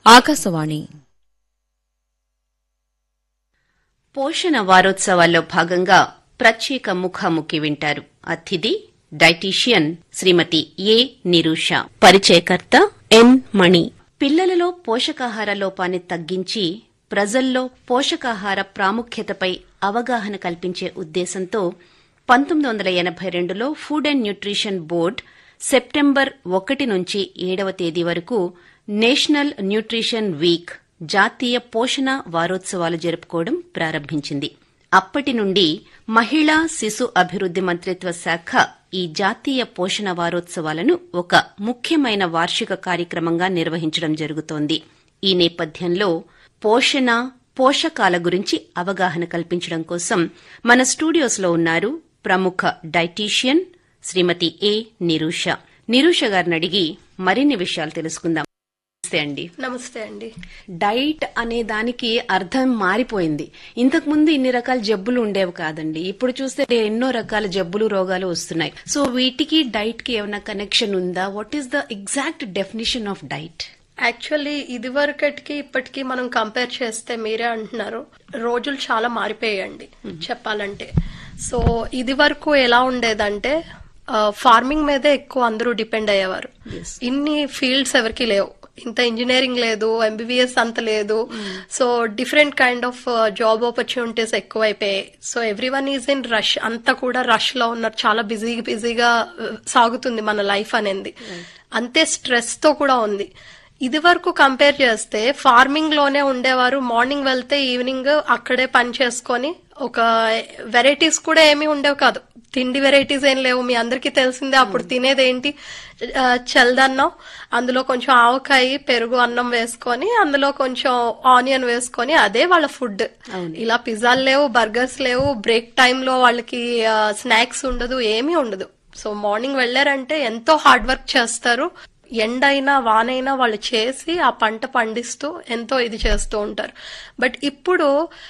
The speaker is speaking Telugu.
ఆకాశవాణి పోషణ వారోత్సవాల్లో భాగంగా ప్రత్యేక ముఖాముఖి వింటారు. అతిథి డైటీషియన్ శ్రీమతి ఏ నిరూష, పరిచయకర్త ఎన్ మణి. పిల్లలలో పోషకాహార లోపాన్ని తగ్గించి ప్రజల్లో పోషకాహార ప్రాముఖ్యతపై అవగాహన కల్పించే ఉద్దేశంతో 1982లో food and nutrition board September 1 నుంచి 7వ తేదీ వరకు నేషనల్ న్యూట్రిషన్ వీక్, జాతీయ పోషణ వారోత్సవాలు జరుపుకోవడం ప్రారంభించింది. అప్పటి నుండి మహిళా శిశు అభివృద్ది మంత్రిత్వ శాఖ ఈ జాతీయ పోషణ వారోత్సవాలను ఒక ముఖ్యమైన వార్షిక కార్యక్రమంగా నిర్వహించడం జరుగుతోంది. ఈ నేపథ్యంలో పోషణ, పోషకాల గురించి అవగాహన కల్పించడం కోసం మన స్టూడియోస్లో ఉన్నారు ప్రముఖ డైటీషియన్ శ్రీమతి ఏ నిరూష. నిరూష గారిని అడిగి మరిన్ని విషయాలు తెలుసుకుందాం. నమస్తే అండి. డైట్ అనే దానికి అర్థం మారిపోయింది. ఇంతకు ముందు ఇన్ని రకాల జబ్బులు ఉండేవి కాదండి. ఇప్పుడు చూస్తే ఎన్నో రకాల జబ్బులు, రోగాలు వస్తున్నాయి. సో వీటికి డైట్ కి ఏమైనా కనెక్షన్ ఉందా? What is the exact definition of diet? Actually ఇది వరకటికి ఇప్పటికి మనం కంపేర్ చేస్తే మీరే అంటున్నారు, రోజులు చాలా మారిపోయాయండి చెప్పాలంటే. సో ఇది వరకు ఎలా ఉండేదంటే ఫార్మింగ్ మీదే ఎక్కువ అందరూ డిపెండ్ అయ్యేవారు. ఇన్ని ఫీల్డ్స్ ఎవరికి లేవు, ఇంత ఇంజనీరింగ్ లేదు, ఎంబీబీఎస్ అంత లేదు. So different kind of job opportunities ఎక్కువైపోయాయి. So everyone is in rush, అంతా కూడా రష్ లో ఉన్నారు. చాలా బిజీగా సాగుతుంది మన లైఫ్ అనేది. అంతే స్ట్రెస్ తో కూడా ఉంది. ఇది వరకు కంపేర్ చేస్తే ఫార్మింగ్ లోనే ఉండేవారు. మార్నింగ్ వెళ్తే ఈవినింగ్ అక్కడే పని చేసుకొని, ఒక వెరైటీస్ కూడా ఏమీ ఉండేవి కాదు. తిండి వెరైటీస్ ఏం లేవు. మీ అందరికీ తెలిసిందే. అప్పుడు తినేది ఏంటి, చల్లదన్నం, అందులో కొంచెం ఆవకాయ, పెరుగు, అన్నం వేసుకొని అందులో కొంచెం ఆనియన్ వేసుకొని అదే వాళ్ళ ఫుడ్. ఇలా పిజ్జాలు లేవు, బర్గర్స్ లేవు, బ్రేక్ టైంలో వాళ్ళకి స్నాక్స్ ఉండదు, ఏమీ ఉండదు. సో మార్నింగ్ వెళ్లారంటే ఎంతో హార్డ్ వర్క్ చేస్తారు. ఎండైనా వానైనా వాళ్ళు చేసి ఆ పంట పండిస్తూ ఎంతో ఇది చేస్తూ ఉంటారు. బట్ ఇప్పుడు